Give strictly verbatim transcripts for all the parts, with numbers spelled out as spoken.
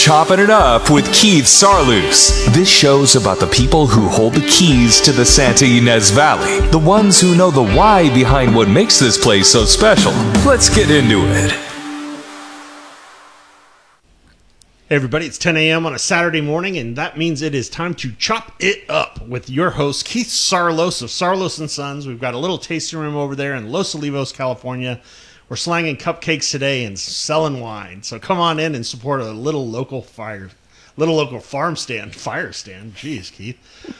Chopping It Up with Keith Sarloos. This show's about the people who hold the keys to the Santa Ynez Valley, the ones who know the why behind what makes this place so special. Let's get into it. Hey everybody, it's ten a.m. on a Saturday morning, and that means it is time to chop it up with your host, Keith Sarlos of Sarlos and Sons. We've got a little tasting room over there in Los Olivos, California. We're slanging cupcakes today and selling wine. So come on in and support a little local fire, little local farm stand, fire stand. Jeez, Keith.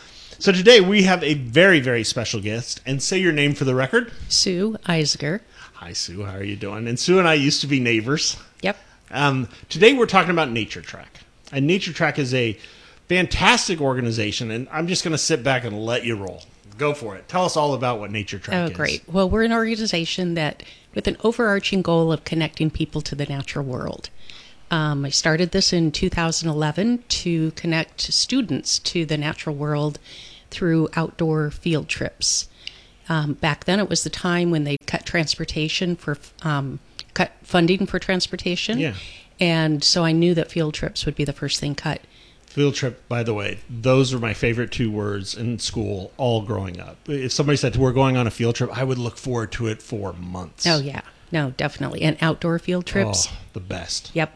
So today we have a very, very special guest. And say your name for the record. Sue Eisiger. Hi, Sue. How are you doing? And Sue and I used to be neighbors. Yep. Um, today we're talking about Nature Track. And Nature Track is a fantastic organization. And I'm just going to sit back and let you roll. Go for it. Tell us all about what Nature Track oh, is. Oh, great. Well, we're an organization that with an overarching goal of connecting people to the natural world. Um, I started this in two thousand eleven to connect students to the natural world through outdoor field trips. Um, back then, it was the time when they cut transportation for um, cut funding for transportation, yeah. And so I knew that field trips would be the first thing cut. Field trip, by the way, those are my favorite two words in school all growing up. If somebody said we're going on a field trip, I would look forward to it for months. Oh, yeah. No, definitely. And outdoor field trips. Oh, the best. Yep.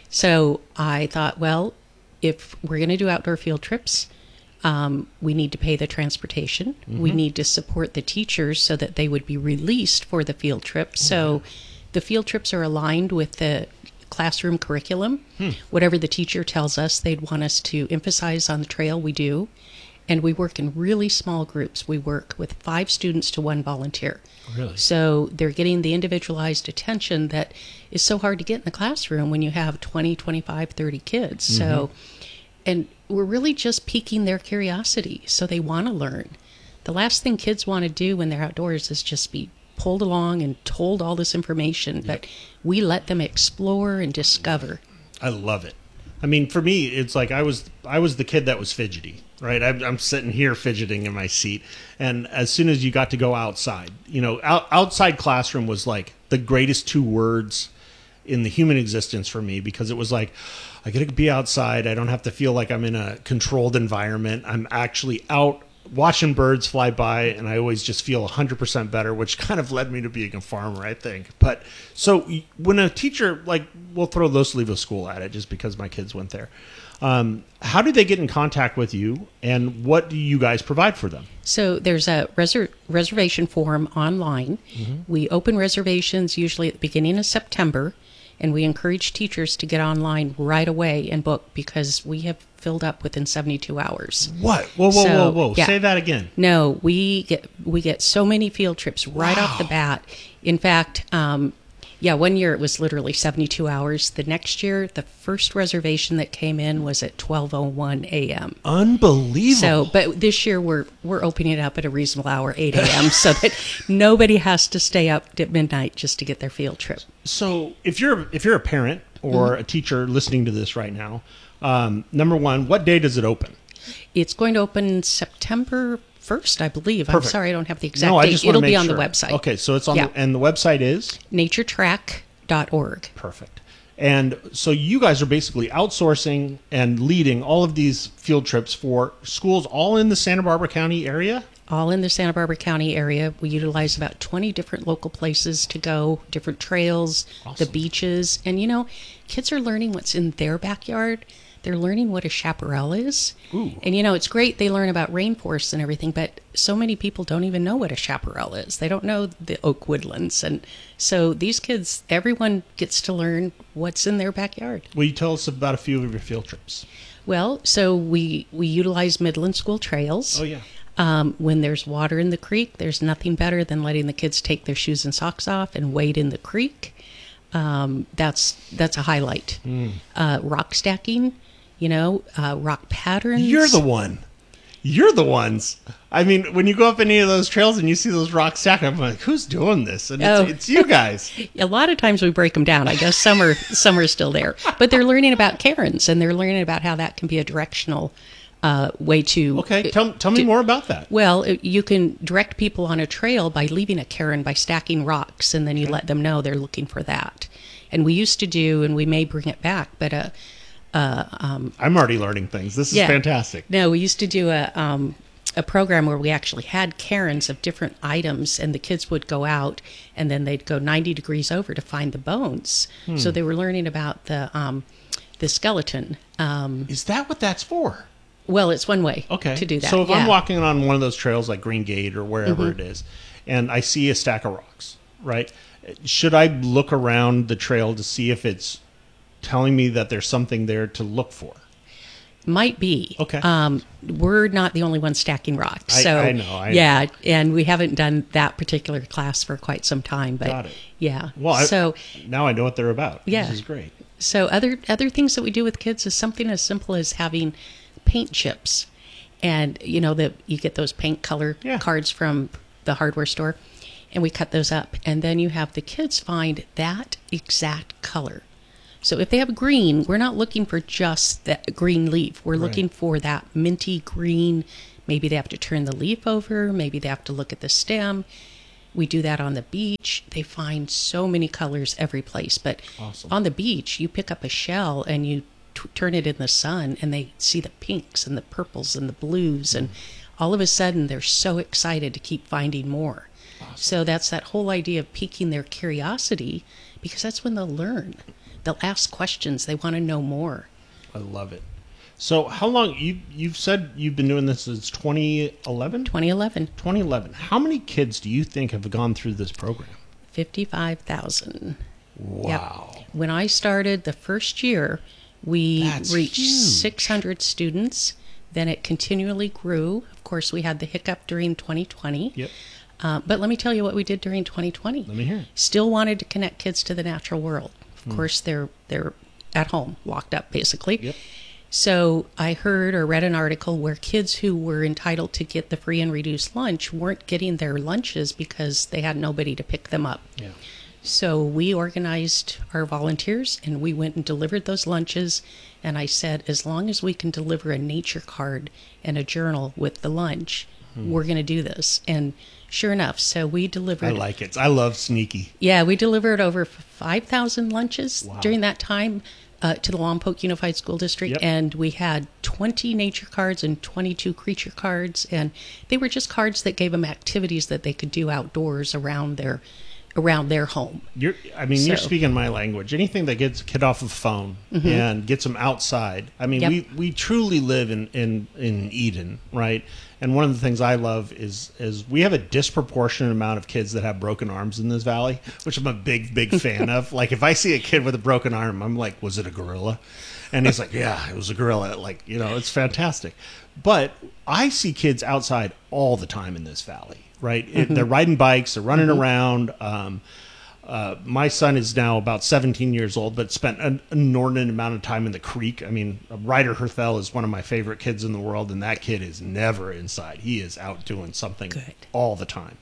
So I thought, well, if we're going to do outdoor field trips, um, we need to pay the transportation. Mm-hmm. We need to support the teachers so that they would be released for the field trip. So mm-hmm. the field trips are aligned with the classroom curriculum. Hmm. Whatever the teacher tells us they'd want us to emphasize on the trail, we do. And we work in really small groups. We work with five students to one volunteer. Really? So they're getting the individualized attention that is so hard to get in the classroom when you have twenty, twenty-five, thirty kids. Mm-hmm. So, and we're really just piquing their curiosity. So they want to learn. The last thing kids want to do when they're outdoors is just be pulled along and told all this information, yep. But we let them explore and discover. I love it. I mean, for me, it's like I was I was the kid that was fidgety, right? I'm, I'm sitting here fidgeting in my seat, and as soon as you got to go outside, you know, out, outside classroom was like the greatest two words in the human existence for me, because it was like, I get to be outside. I don't have to feel like I'm in a controlled environment. I'm actually out watching birds fly by, and I always just feel one hundred percent better, which kind of led me to being a farmer, I think. But so when a teacher, like, we'll throw Los Olivos School at it just because my kids went there. Um, how do they get in contact with you, and what do you guys provide for them? So there's a reser- reservation form online. Mm-hmm. We open reservations usually at the beginning of September, and we encourage teachers to get online right away and book, because we have filled up within seventy-two hours. What? Whoa, whoa, so, whoa, whoa. Yeah. Say that again. No, we get we get so many field trips right wow. off the bat. In fact, um, yeah, one year it was literally seventy-two hours. The next year, the first reservation that came in was at twelve oh one a.m. Unbelievable. So, but this year we're we're opening it up at a reasonable hour, eight a.m., so that nobody has to stay up at midnight just to get their field trip. So if you're if you're a parent or mm-hmm. a teacher listening to this right now, um, number one, what day does it open? It's going to open September first, I believe. Perfect. I'm sorry, I don't have the exact no, I date. just It'll make be on sure. the website. Okay, so it's on yeah. the, and the website is? nature track dot org. Perfect. And so you guys are basically outsourcing and leading all of these field trips for schools all in the Santa Barbara County area? All in the Santa Barbara County area. We utilize about twenty different local places to go, different trails, awesome. The beaches. And, you know, kids are learning what's in their backyard. They're learning what a chaparral is. Ooh. And, you know, it's great. They learn about rainforests and everything, but so many people don't even know what a chaparral is. They don't know the oak woodlands. And so these kids, everyone gets to learn what's in their backyard. Will you tell us about a few of your field trips? Well, so we, we utilize Midland School trails. Oh, yeah. Um, when there's water in the creek, there's nothing better than letting the kids take their shoes and socks off and wade in the creek. Um, that's that's a highlight. Mm. Uh, rock stacking, you know, uh, rock patterns. You're the one. You're the ones. I mean, when you go up any of those trails and you see those rocks stacked, I'm like, who's doing this? And it's, oh. it's you guys. A lot of times we break them down. I guess some are, some are still there. But they're learning about cairns, and they're learning about how that can be a directional uh, way to... Okay, tell, tell me to, more about that. Well, you can direct people on a trail by leaving a cairn, by stacking rocks, and then you okay. let them know they're looking for that. And we used to do, and we may bring it back, but a, uh, um, I'm already learning things. This is yeah. fantastic. No, we used to do a um, a program where we actually had cairns of different items, and the kids would go out, and then they'd go ninety degrees over to find the bones. Hmm. So they were learning about the um, the skeleton. Um, Is that what that's for? well, it's one way Okay. to do that. So if yeah. I'm walking on one of those trails like Green Gate or wherever Mm-hmm. it is, and I see a stack of rocks, right? Should I look around the trail to see if it's telling me that there's something there to look for? Might be. Okay. Um, we're not the only ones stacking rocks. I- So I know, I yeah, and we haven't done that particular class for quite some time. But Got it. yeah. Well, I- so now I know what they're about. Yeah. This is great. so other other things that we do with kids is something as simple as having paint chips, and you know that you get those paint color Yeah. cards from the hardware store, and we cut those up, and then you have the kids find that exact color. So if they have green, we're not looking for just that green leaf. We're Right. looking for that minty green. Maybe they have to turn the leaf over. Maybe they have to look at the stem. We do that on the beach. They find so many colors every place. But Awesome. on the beach, you pick up a shell and you t- turn it in the sun, and they see the pinks and the purples and the blues. And all of a sudden, they're so excited to keep finding more. So that's that whole idea of piquing their curiosity, because that's when they'll learn. They'll ask questions. They want to know more. I love it. So how long, you, you've said you've been doing this since twenty eleven? twenty eleven, twenty eleven. How many kids do you think have gone through this program? fifty-five thousand. Wow. Yep. When I started the first year, we That's reached huge. six hundred students. Then it continually grew. Of course, we had the hiccup during twenty twenty. Yep. Uh, but let me tell you what we did during twenty twenty. Let me hear it. Still wanted to connect kids to the natural world. Of Hmm. course, they're they're at home, locked up, basically. Yep. So I heard or read an article where kids who were entitled to get the free and reduced lunch weren't getting their lunches because they had nobody to pick them up. Yeah. So we organized our volunteers and we went and delivered those lunches. And I said, as long as we can deliver a nature card and a journal with the lunch, we're going to do this. And sure enough, so we delivered. I like it. I love sneaky. Yeah, we delivered over five thousand lunches Wow. during that time uh, to the Lompoc Unified School District. Yep. And we had twenty nature cards and twenty-two creature cards. And they were just cards that gave them activities that they could do outdoors around their around their home. You're, I mean, you're So- speaking my language. Anything that gets a kid off of phone and gets them outside. I mean, Yep. we, we truly live in, in, in Eden, right? And one of the things I love is is we have a disproportionate amount of kids that have broken arms in this valley, which I'm a big, big fan of. Like, if I see a kid with a broken arm, I'm like, was it a gorilla? And he's like, yeah, it was a gorilla. Like, you know, it's fantastic. But I see kids outside all the time in this valley, right? It, they're riding bikes, they're running around. Um, uh, my son is now about seventeen years old, but spent an inordinate amount of time in the creek. I mean, Ryder Herthel is one of my favorite kids in the world, and that kid is never inside. He is out doing something Good. all the time.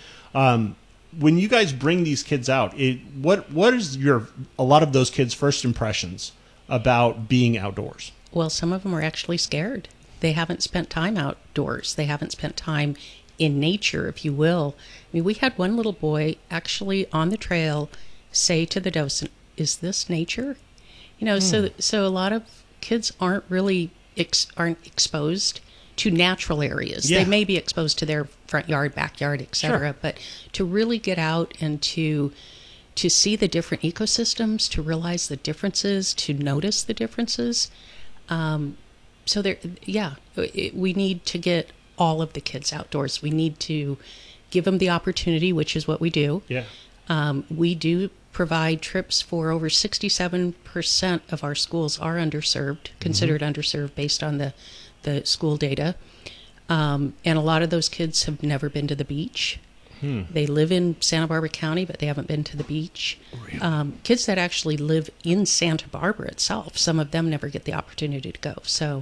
Um, when you guys bring these kids out, it, what what is your a lot of those kids' first impressions about being outdoors? Well, some of them are actually scared. They haven't spent time outdoors. They haven't spent time in nature, if you will. I mean, we had one little boy actually on the trail say to the docent, "Is this nature?" You know, so so a lot of kids aren't really ex- aren't exposed to natural areas. Yeah. They may be exposed to their front yard, backyard, et cetera, Sure. but to really get out and to to see the different ecosystems, to realize the differences, to notice the differences. Um, so there, yeah, it, we need to get all of the kids outdoors. We need to give them the opportunity, which is what we do. Yeah. Um, we do provide trips for over sixty-seven percent of our schools are underserved, considered underserved based on the, the school data. Um, and a lot of those kids have never been to the beach. Hmm. They live in Santa Barbara County, but they haven't been to the beach. Um, kids that actually live in Santa Barbara itself, some of them never get the opportunity to go. So,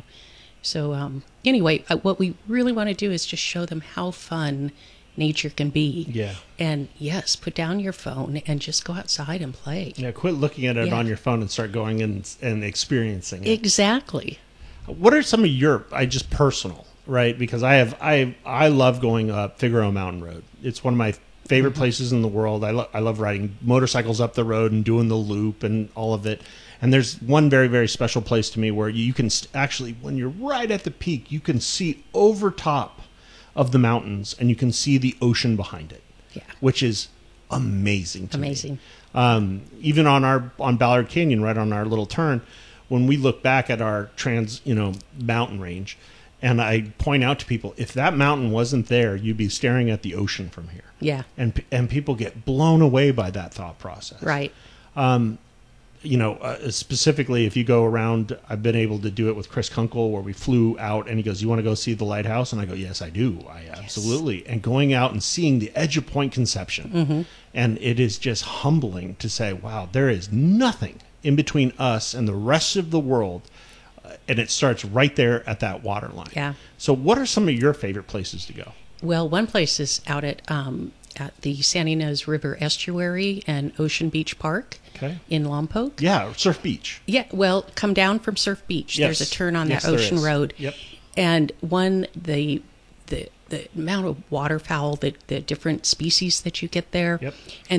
so um, anyway, uh, what we really want to do is just show them how fun nature can be. Yeah. And yes, put down your phone and just go outside and play. Yeah, quit looking at it Yeah. on your phone and start going and and experiencing it. Exactly. What are some of your, I just personal, right? Because I have, I I love going up Figueroa Mountain Road. It's one of my favorite places in the world. I, lo- I love riding motorcycles up the road and doing the loop and all of it. And there's one very, very special place to me where you can st- actually, when you're right at the peak, you can see over top of the mountains and you can see the ocean behind it. Yeah. Which is amazing to Amazing. me. Um, even on our on Ballard Canyon, right on our little turn, when we look back at our trans, you know, mountain range, and I point out to people, if that mountain wasn't there, you'd be staring at the ocean from here. Yeah. And and people get blown away by that thought process. Right. You know, uh, specifically, if you go around, I've been able to do it with Chris Kunkel, where we flew out, and he goes, "You want to go see the lighthouse?" And I go, "Yes, I do. I absolutely." And going out and seeing the edge of Point Conception, Mm-hmm. and it is just humbling to say, "Wow, there is nothing in between us and the rest of the world," uh, and it starts right there at that water line. Yeah. So, what are some of your favorite places to go? Well, one place is out at um, at the San Ynez River Estuary and Ocean Beach Park Okay. in Lompoc. Yeah, Surf Beach. Yeah, well, come down from Surf Beach. Yes. There's a turn on Yes, that there ocean is. road. Yep. And one, the the the amount of waterfowl, the the different species that you get there. Yep. And